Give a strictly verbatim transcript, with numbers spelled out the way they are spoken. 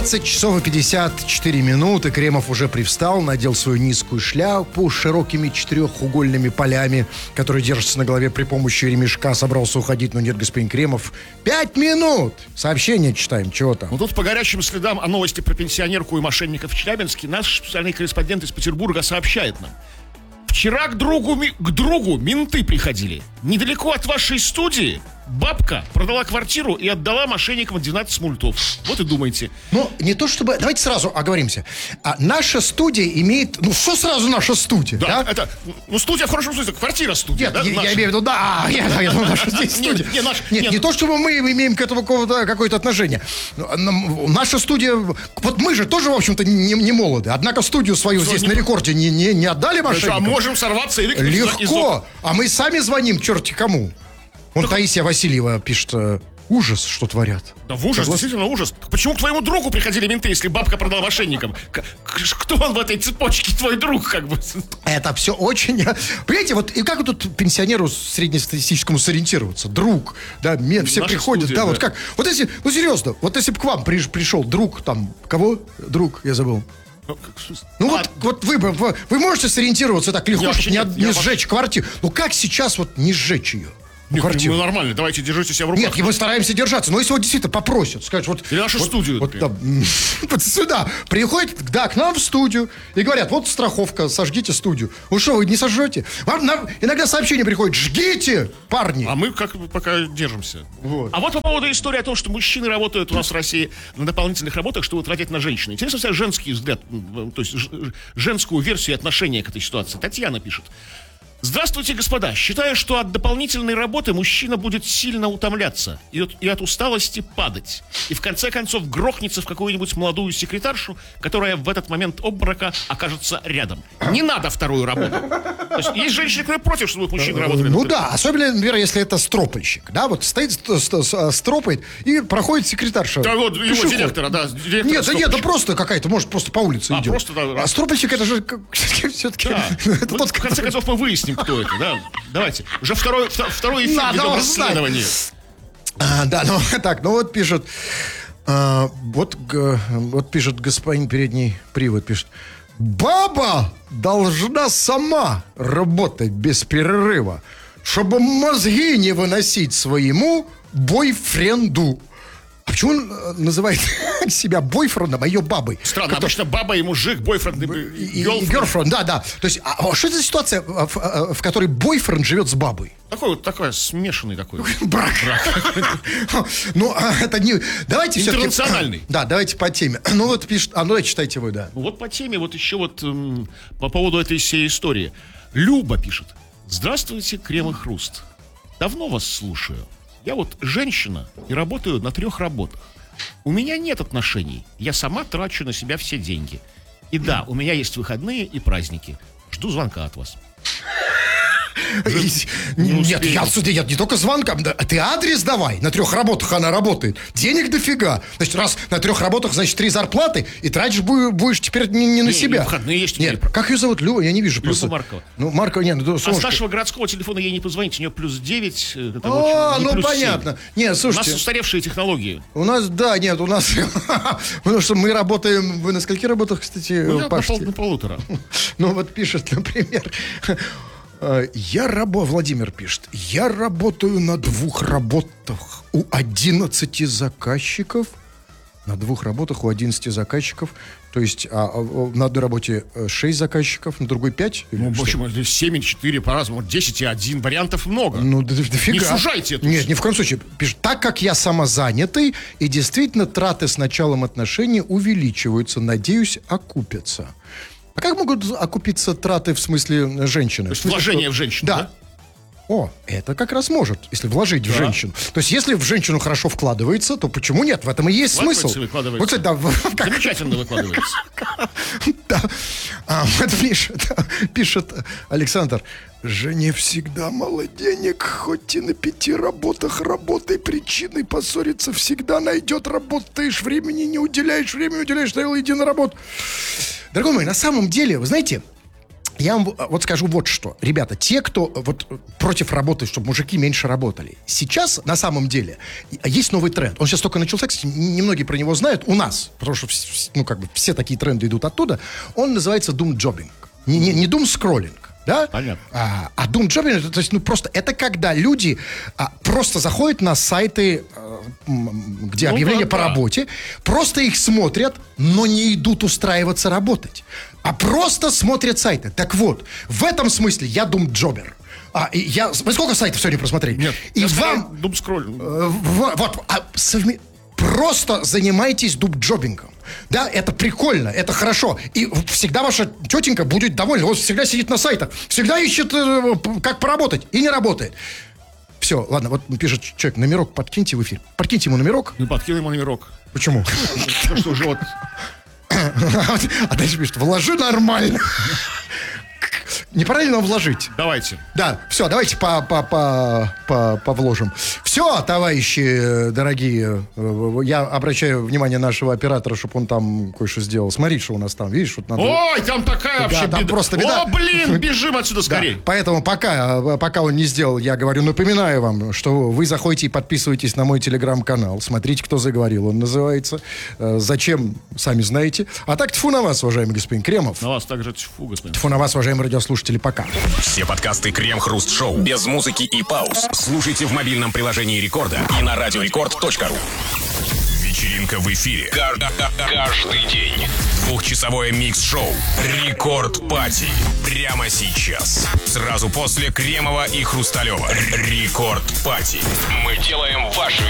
двадцать часов и пятьдесят четыре минуты. Кремов уже привстал, надел свою низкую шляпу с широкими четырехугольными полями, которые держатся на голове при помощи ремешка. Собрался уходить, но нет, господин Кремов. Пять минут! Сообщение читаем, чего там? Ну тут по горячим следам о новости про пенсионерку и мошенников в Челябинске наш специальный корреспондент из Петербурга сообщает нам. Вчера к другу, к другу менты приходили. Недалеко от вашей студии бабка продала квартиру и отдала мошенникам двенадцать мультов. Вот и думайте. Ну, не то чтобы... Давайте сразу оговоримся. А наша студия имеет... Ну, что сразу наша студия? Да, да? это... Ну, студия в хорошем смысле. Квартира-студия. Нет, да, я, я имею в виду... Да, я, я, я думаю, наша здесь студия. Нет, нет, наш, нет, нет, не то, чтобы мы имеем к этому какого-то, какое-то отношение. Наша студия... Вот мы же тоже, в общем-то, не, не молоды. Однако студию свою что, здесь не... на рекорде не, не, не отдали мошенникам. А можем сорваться и выкинуть. Легко. А мы сами звоним черти кому. Вон так... Таисия Васильева пишет, ужас, что творят. Да в ужас, Согласен? Действительно ужас. Почему к твоему другу приходили менты, если бабка продала мошенникам? Кто он в этой цепочке, твой друг, как бы? Это все очень... Понимаете, вот и как тут пенсионеру среднестатистическому сориентироваться? Друг, да, мент, все Наша приходят, студия, да, да, вот как... Вот если, ну серьезно, вот если бы к вам приш, пришел друг, там, кого? Друг, я забыл. Ну, ну а, вот, вот вы, вы, вы можете сориентироваться так легко, чтобы не, не сжечь квартиру. Ну как сейчас вот не сжечь ее? Нет, ну нормально, давайте держите себя в руках. Нет, мы стараемся держаться, но если вот действительно попросят, скажут, вот... Или нашу вот, студию. Вот, да, вот сюда приходят, да, к нам в студию и говорят, вот страховка, сожгите студию. Вы что, вы не сожжете? Вам нам иногда сообщение приходит, жгите, парни. А мы как бы пока держимся. Вот. А вот по поводу истории о том, что мужчины работают у нас в России на дополнительных работах, чтобы тратить на женщин. Интересно вся женский взгляд, то есть женскую версию отношения к этой ситуации. Татьяна пишет. Здравствуйте, господа. Считаю, что от дополнительной работы мужчина будет сильно утомляться и от, и от усталости падать. И в конце концов грохнется в какую-нибудь молодую секретаршу, которая в этот момент обморока окажется рядом. Не надо вторую работу. То есть есть женщины, которые против, чтобы мужчины работали. Ну да, особенно, например, если это стропольщик. Да, вот стоит, стропает и проходит секретарша. Да, вот его директора, да. Директора нет, да нет, да просто какая-то, может, просто по улице а, идет. Просто, да, а стропольщик это же все-таки... Да. Это мы, тот, в конце концов мы выясним, кто это, да? Давайте. Уже второй, второй эфир ведем расследование. А, да, ну так, ну вот пишет, а, вот, г, вот пишет господин передний привод, пишет. Баба должна сама работать без перерыва, чтобы мозги не выносить своему бойфренду. А почему он называет себя бойфрендом, а ее бабой? Странно, Который... обычно баба и мужик, бойфренд и герлфренд. Да, да. То есть, а что это за ситуация, в, в которой бойфренд живет с бабой? Такой вот, такой смешанный такой. Брак. Ну, это не... Давайте все-таки... Интернациональный. Да, давайте по теме. Ну, вот пишет... А, ну, читайте вы, да. Вот по теме, вот еще вот по поводу этой всей истории. Люба пишет. Здравствуйте, Крем и Хруст. Давно вас слушаю. Я вот женщина и работаю на трех работах. У меня нет отношений. Я сама трачу на себя все деньги. И да, у меня есть выходные и праздники. Жду звонка от вас. Нет, я отсюда нет, не только звонком. Ты адрес давай. На трех работах она работает. Денег дофига. Значит, раз на трех работах, значит, три зарплаты. И тратишь будешь теперь не, не на не, себя. Выходные есть теперь. Нет, как ее зовут? Люба? Я не вижу просто. Люба Маркова. Ну, Маркова, нет. Ну, а с нашего городского телефона ей не позвонить. У нее плюс девять. А, ну понятно. Нет, слушайте. У нас устаревшие технологии. У нас, да, нет, у нас... Потому что мы работаем... Вы на скольких работах, кстати, пашете? На полутора. Ну, вот пишет, например... Я работаю, Владимир пишет, я работаю на двух работах у одиннадцати заказчиков. На двух работах у одиннадцати заказчиков. То есть а, а, на одной работе шесть заказчиков, на другой пять. Ну, в общем, семь и четыре по-разному, десять и один, вариантов много. Ну, да, дофига. Не сужайте это. Нет, ни в коем случае. Пишет, так как я самозанятый, и действительно траты с началом отношений увеличиваются, надеюсь, окупятся. А как могут окупиться траты в смысле женщины? То есть в смысле, вложение что... в женщину, да? да? О, это как раз может, если вложить да. в женщину. То есть, если в женщину хорошо вкладывается, то почему нет? В этом и есть смысл. Выкладывается. Вот, кстати, да, как... Замечательно выкладывается. Да. А, вот пишет, пишет Александр. Жене всегда мало денег, хоть и на пяти работах работай, причиной поссориться всегда найдет. Работаешь, времени не уделяешь, времени уделяешь, наверное, иди на работу. Дорогой мой, на самом деле, вы знаете, Я вам вот скажу вот что. Ребята, те, кто вот против работы, чтобы мужики меньше работали. Сейчас, на самом деле, есть новый тренд. Он сейчас только начался, кстати, немногие про него знают. У нас, потому что, ну, как бы, все такие тренды идут оттуда. Он называется doom-jobbing. Не, не, не doom-scrolling. Да? Понятно. А, а doom-jobbing, это, то есть, ну, просто, это когда люди а, просто заходят на сайты, а, где ну, объявления да, по да. работе, просто их смотрят, но не идут устраиваться работать, а просто смотрят сайты. Так вот, в этом смысле я doom-jobber. А, и я, вы сколько сайтов сегодня просмотрели? Нет, и вам... doom-scroll. Э, вот, вот а, совме... Просто занимайтесь doom-jobbingом. Да, это прикольно, это хорошо. И всегда ваша тетенька будет довольна. Он всегда сидит на сайтах, всегда ищет, э, как поработать, и не работает. Все, ладно, вот пишет человек, номерок подкиньте в эфир. Подкиньте ему номерок. Ну, подкинь ему номерок. Почему? Потому что уже вот... А дальше пишет, вложи нормально. Неправильно вложить. Давайте. Да, все, давайте по, по, по, по, повложим. Все, товарищи дорогие, я обращаю внимание нашего оператора, чтобы он там кое-что сделал. Смотри, что у нас там, видишь, вот надо... Ой, там такая вообще да, там беда. Просто беда. О, блин, бежим отсюда скорее. Да, поэтому пока, пока он не сделал, я говорю, напоминаю вам, что вы заходите и подписываетесь на мой телеграм-канал. Смотрите, кто заговорил, он называется. Зачем, сами знаете. А так, тьфу на вас, уважаемый господин Кремов. На вас также тьфу, господин. Тьфу на вас, уважаемые радиослушатели, пока. Все подкасты Крем-Хруст-Шоу без музыки и пауз слушайте в мобильном приложении Рекорда и на радиорекорд точка ру. Вечеринка в эфире. Каждый день. Двухчасовое микс-шоу Рекорд Пати. Прямо сейчас. Сразу после Кремова и Хрусталева. Рекорд Пати. Мы делаем вашу